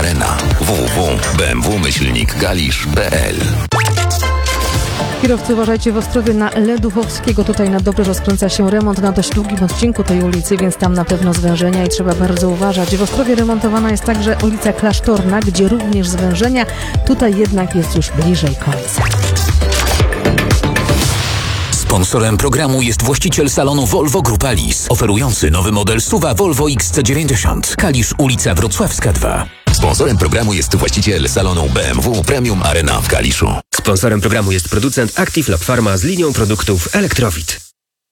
Arena. www.bmw-kalisz.pl. Kierowcy, uważajcie w Ostrowie na Leduchowskiego. Tutaj na Dobrze rozkręca się remont na dość długim odcinku tej ulicy, więc tam na pewno zwężenia i trzeba bardzo uważać. W Ostrowie remontowana jest także ulica Klasztorna, gdzie również zwężenia. Tutaj jednak jest już bliżej końca. Sponsorem programu jest właściciel salonu Volvo Grupa Lis, oferujący nowy model SUV-a Volvo XC90. Kalisz, ulica Wrocławska 2. Sponsorem programu jest właściciel salonu BMW Premium Arena w Kaliszu. Sponsorem programu jest producent Active Lab Pharma z linią produktów Elektrowit.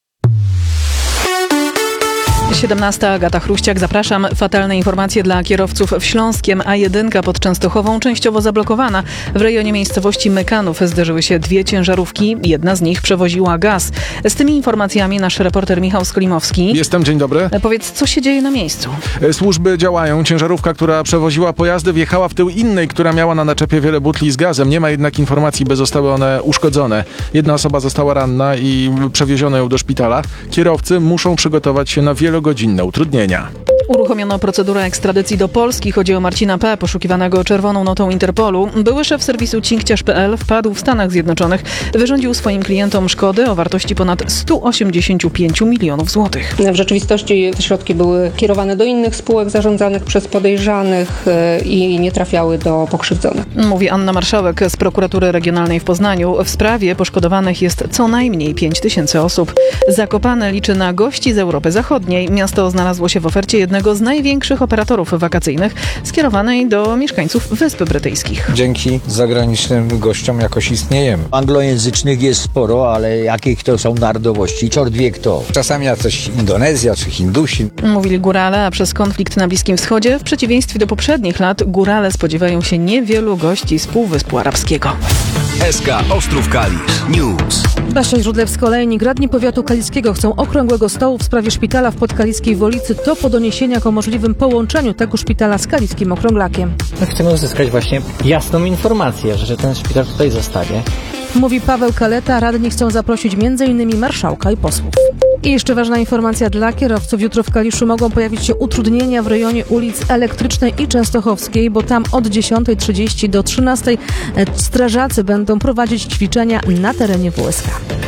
17. Agata Chruściak, zapraszam. Fatalne informacje dla kierowców w Śląskiem. A1 pod Częstochową częściowo zablokowana. W rejonie miejscowości Mykanów zderzyły się dwie ciężarówki. Jedna z nich przewoziła gaz. Z tymi informacjami nasz reporter Michał Skolimowski. Jestem, dzień dobry. Powiedz, co się dzieje na miejscu? Służby działają. Ciężarówka, która przewoziła pojazdy, wjechała w tył innej, która miała na naczepie wiele butli z gazem. Nie ma jednak informacji, by zostały one uszkodzone. Jedna osoba została ranna i przewieziono ją do szpitala. Kierowcy muszą przygotować się na wielogodzinne utrudnienia. Uruchomiono procedurę ekstradycji do Polski. Chodzi o Marcina P., poszukiwanego czerwoną notą Interpolu. Były szef serwisu cinkciarz.pl wpadł w Stanach Zjednoczonych. Wyrządził swoim klientom szkody o wartości ponad 185 milionów złotych. W rzeczywistości te środki były kierowane do innych spółek zarządzanych przez podejrzanych i nie trafiały do pokrzywdzonych. Mówi Anna Marszałek z Prokuratury Regionalnej w Poznaniu. W sprawie poszkodowanych jest co najmniej 5 000 osób. Zakopane liczy na gości z Europy Zachodniej. Miasto znalazło się w ofercie jednego z największych operatorów wakacyjnych skierowanej do mieszkańców Wysp Brytyjskich. Dzięki zagranicznym gościom jakoś istniejemy. Anglojęzycznych jest sporo, ale jakich to są narodowości? Czort wie kto. Czasami jakoś Indonezja czy Hindusi. Mówili górale, a przez konflikt na Bliskim Wschodzie w przeciwieństwie do poprzednich lat górale spodziewają się niewielu gości z Półwyspu Arabskiego. SK Ostrów Kalisz News. Basia Źródlewsko-Olejnik, radni powiatu kaliskiego chcą okrągłego stołu w sprawie szpitala w Podkaliskiej Wolicy. To po doniesieniach o możliwym połączeniu tego szpitala z kaliskim okrąglakiem. Chcemy uzyskać właśnie jasną informację, że ten szpital tutaj zostanie. Mówi Paweł Kaleta, radni chcą zaprosić m.in. marszałka i posłów. I jeszcze ważna informacja dla kierowców. Jutro w Kaliszu mogą pojawić się utrudnienia w rejonie ulic Elektrycznej i Częstochowskiej, bo tam od 10:30 do 13:00 strażacy będą prowadzić ćwiczenia na terenie WSK.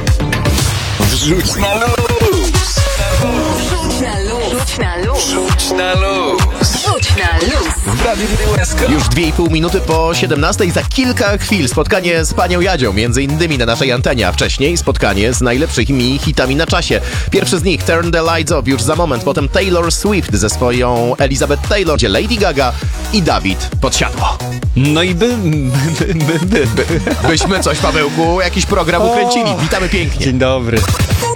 Wrzuć na luz! Rzuć na luz! Rzuć na luz! Rzuć na luz! Rzuć na luz! W Radiu WSK. Już 2,5 minuty po 17:00. Za kilka chwil spotkanie z panią Jadzią, między innymi na naszej antenie, a wcześniej spotkanie z najlepszymi hitami na czasie. Pierwszy z nich, Turn the Lights Off, już za moment, potem Taylor Swift ze swoją Elizabeth Taylor, gdzie Lady Gaga i Dawid Podsiadło. No i Byśmy coś, Pawełku, jakiś program ukręcili. Witamy pięknie. Dzień dobry.